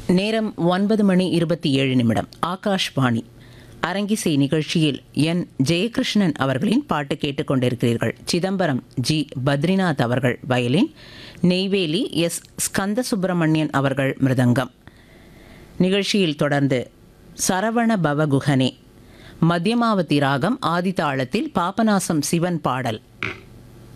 நேரம் 9:27. ஆகாஷ்வாணி. அரங்கிசை நிகழ்ச்சியில் என் ஜெயகிருஷ்ணன் அவர்களின் பாட்டு கேட்டுக்கொண்டிருக்கிறீர்கள். சிதம்பரம் ஜி பத்ரிநாத் அவர்கள் வயலின், நெய்வேலி எஸ் ஸ்கந்த சுப்பிரமணியன் அவர்கள் மிருதங்கம். நிகழ்ச்சியில் தொடர்ந்து சரவண பவகுஹனே, மத்தியமாவதி ராகம் ஆதிதாளத்தில் பாபநாசம் சிவன் பாடல்.